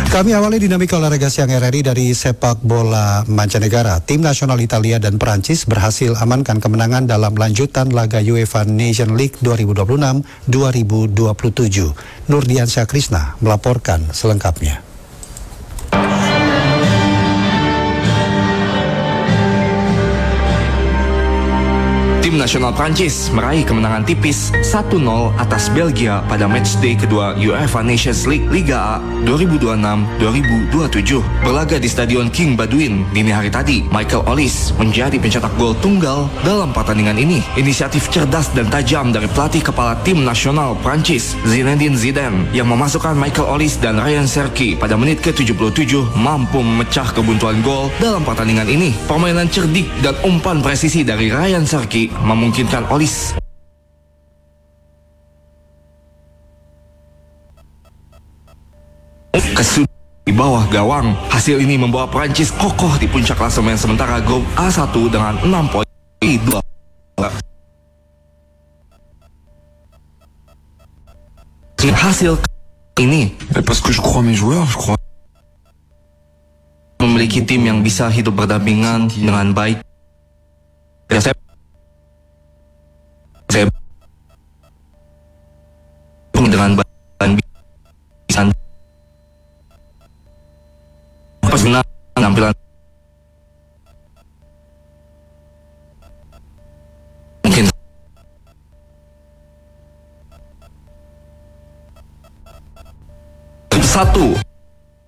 Kami awali dinamika olahraga siang RRI dari sepak bola mancanegara. Tim nasional Italia dan Perancis berhasil amankan kemenangan dalam lanjutan laga UEFA Nation League 2026-2027. Nurdiansyah Krisna melaporkan selengkapnya. Tim nasional Prancis meraih kemenangan tipis 1-0 atas Belgia pada matchday kedua UEFA Nations League Liga A 2026-2027. Berlaga di Stadion King Baudouin dini hari tadi, Michael Olise menjadi pencetak gol tunggal dalam pertandingan ini. Inisiatif cerdas dan tajam dari pelatih kepala tim nasional Prancis, Zinedine Zidane, yang memasukkan Michael Olise dan Ryan Cherki pada menit ke-77 mampu memecah kebuntuan gol dalam pertandingan ini. Permainan cerdik dan umpan presisi dari Ryan Cherki memungkinkan Olise di bawah gawang. Hasil ini membawa Prancis kokoh di puncak klasemen sementara grup A1 dengan 6 poin. Hasil ini memiliki tim yang bisa hidup berdampingan dengan baik. Saya dengan bisa pas benar penampilan mungkin satu